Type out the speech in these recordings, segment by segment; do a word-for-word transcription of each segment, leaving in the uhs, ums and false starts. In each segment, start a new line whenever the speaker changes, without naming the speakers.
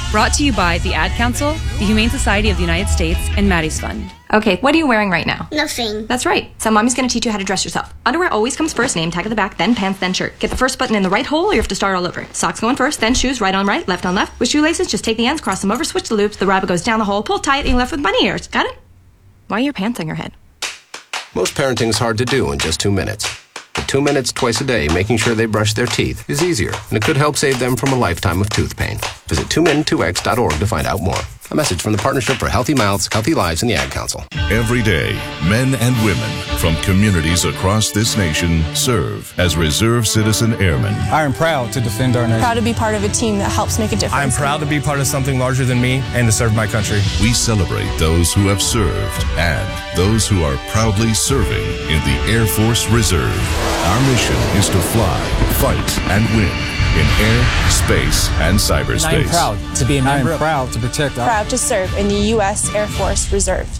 Brought to you by the Ad Council, the Humane Society of the United States, and Maddie's Fund.
Okay, what are you wearing right now?
Nothing.
That's right. So Mommy's going to teach you how to dress yourself. Underwear always comes first, name tag at the back, then pants, then shirt. Get the first button in the right hole or you have to start all over. Socks going first, then shoes, right on right, left on left. With shoelaces, just take the ends, cross them over, switch the loops, the rabbit goes down the hole, pull tight, and you're left with bunny ears. Got it? Why are your pants on your head?
Most parenting's hard to do in just two minutes. But two minutes twice a day making sure they brush their teeth is easier, and it could help save them from a lifetime of tooth pain. Visit two min two x dot org to find out more. A message from the Partnership for Healthy Mouths, Healthy Lives, and the Ad Council.
Every day, men and women from communities across this nation serve as Reserve Citizen Airmen.
I am proud to defend our nation.
Proud to be part of a team that helps make a difference.
I am proud to be part of something larger than me and to serve my country.
We celebrate those who have served and those who are proudly serving in the Air Force Reserve. Our mission is to fly, fight, and win in air, space, and cyberspace.
I am proud to be a member. I am proud to protect our...
Proud to serve in the U S Air Force Reserve.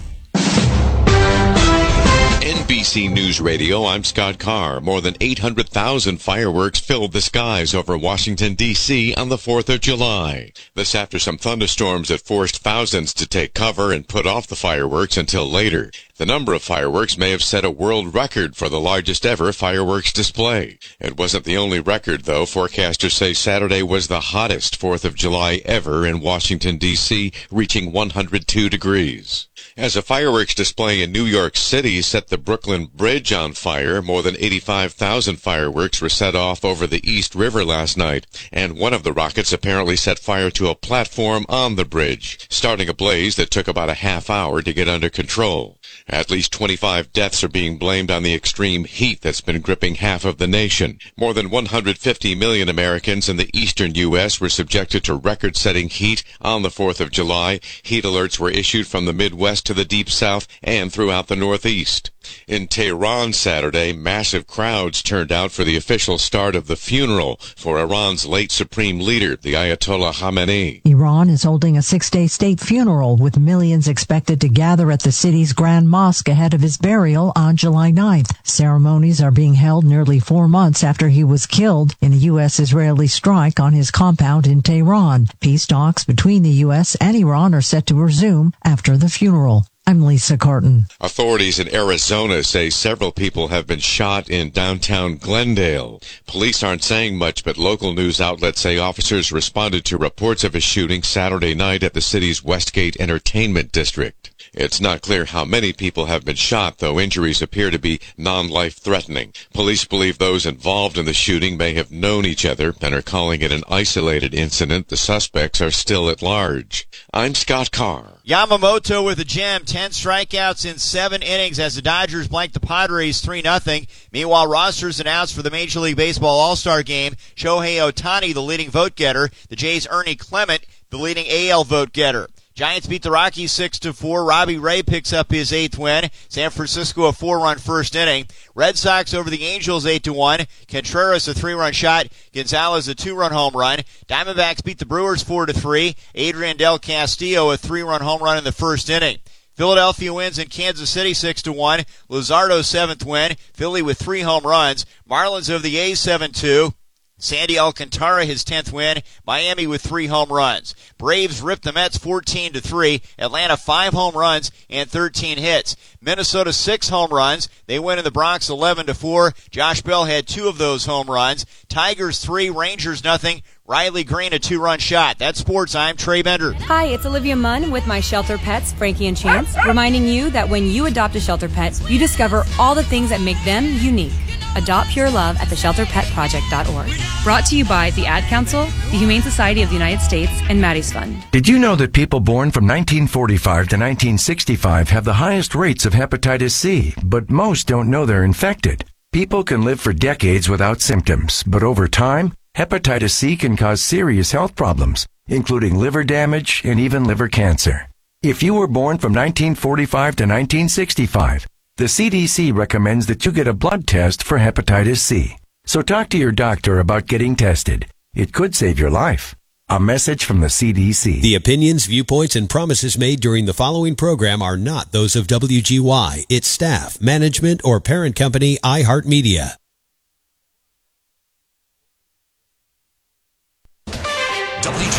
N B C News Radio, I'm Scott Carr. More than eight hundred thousand fireworks filled the skies over Washington, D C on the fourth of July. This after some thunderstorms that forced thousands to take cover and put off the fireworks until later. The number of fireworks may have set a world record for the largest ever fireworks display. It wasn't the only record, though. Forecasters say Saturday was the hottest fourth of July ever in Washington, D C, reaching one hundred two degrees. As a fireworks display in New York City set the Brooklyn Bridge on fire, more than eighty-five thousand fireworks were set off over the East River last night, and one of the rockets apparently set fire to a platform on the bridge, starting a blaze that took about a half hour to get under control. At least twenty-five deaths are being blamed on the extreme heat that's been gripping half of the nation. More than one hundred fifty million Americans in the eastern U S were subjected to record-setting heat on the fourth of July. Heat alerts were issued from the Midwest to the Deep South and throughout the Northeast. In Tehran Saturday, massive crowds turned out for the official start of the funeral for Iran's late supreme leader, the Ayatollah Khamenei.
Iran is holding a six-day state funeral with millions expected to gather at the city's Grand Mosque ahead of his burial on July ninth. Ceremonies are being held nearly four months after he was killed in a U S-Israeli strike on his compound in Tehran. Peace talks between the U S and Iran are set to resume after the funeral. I'm Lisa Carton.
Authorities in Arizona say several people have been shot in downtown Glendale. Police aren't saying much, but local news outlets say officers responded to reports of a shooting Saturday night at the city's Westgate Entertainment District. It's not clear how many people have been shot, though injuries appear to be non-life-threatening. Police believe those involved in the shooting may have known each other and are calling it an isolated incident. The suspects are still at large. I'm Scott Carr.
Yamamoto with a gem, ten strikeouts in seven innings as the Dodgers blank the Padres three nothing. Meanwhile, rosters announced for the Major League Baseball All-Star Game. Shohei Ohtani, the leading vote-getter. The Jays' Ernie Clement, the leading A L vote-getter. Giants beat the Rockies six to four. Robbie Ray picks up his eighth win. San Francisco a four-run first inning. Red Sox over the Angels eight to one. Contreras a three-run shot. Gonzalez a two-run home run. Diamondbacks beat the Brewers four to three. Adrian Del Castillo a three-run home run in the first inning. Philadelphia wins in Kansas City six to one. Luzardo's seventh win. Philly with three home runs. Marlins over the A's seven two. Sandy Alcantara his tenth win. Miami with three home runs. Braves ripped the Mets fourteen to three. Atlanta five home runs and thirteen hits. Minnesota six home runs. They win in the Bronx eleven to four. Josh Bell had two of those home runs. Tigers three, Rangers nothing. Riley Green a two-run shot. That's sports. I'm Trey Bender.
Hi, it's Olivia Munn with my shelter pets, Frankie and Chance, reminding you that when you adopt a shelter pet, you discover all the things that make them unique. Adopt pure love at the shelter pet project dot org. Brought to you by the Ad Council, the Humane Society of the United States, and Maddie's Fund.
Did you know that people born from nineteen forty-five to nineteen sixty-five have the highest rates of hepatitis C, but most don't know they're infected? People can live for decades without symptoms, but over time, hepatitis C can cause serious health problems, including liver damage and even liver cancer. If you were born from nineteen forty-five to nineteen sixty-five, the C D C recommends that you get a blood test for hepatitis C. So talk to your doctor about getting tested. It could save your life. A message from the C D C.
The opinions, viewpoints, and promises made during the following program are not those of W G Y, its staff, management, or parent company, iHeartMedia.
W G